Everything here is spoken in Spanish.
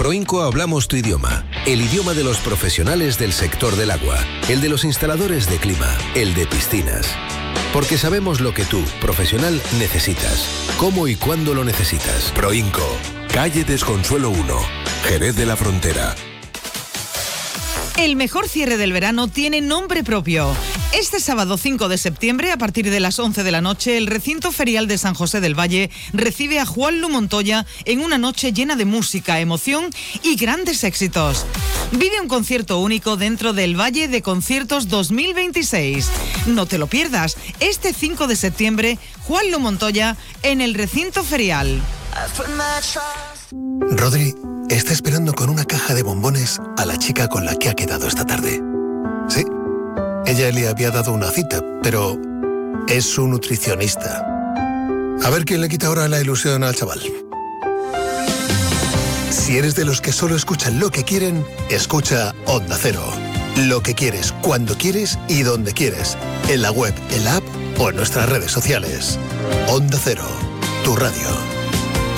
Proinco hablamos tu idioma, el idioma de los profesionales del sector del agua, el de los instaladores de clima, el de piscinas. Porque sabemos lo que tú, profesional, necesitas, cómo y cuándo lo necesitas. Proinco, calle Desconsuelo 1, Jerez de la Frontera. El mejor cierre del verano tiene nombre propio. Este sábado 5 de septiembre, a partir de las 11 de la noche, el recinto ferial de San José del Valle recibe a Juanlu Montoya en una noche llena de música, emoción y grandes éxitos. Vive un concierto único dentro del Valle de Conciertos 2026. No te lo pierdas. Este 5 de septiembre, Juanlu Montoya en el recinto ferial. Rodri está esperando con una caja de bombones a la chica con la que ha quedado esta tarde. ¿Sí? Ella le había dado una cita, pero es su nutricionista. A ver quién le quita ahora la ilusión al chaval. Si eres de los que solo escuchan lo que quieren, escucha Onda Cero. Lo que quieres, cuando quieres y donde quieres. En la web, en la app o en nuestras redes sociales. Onda Cero, tu radio.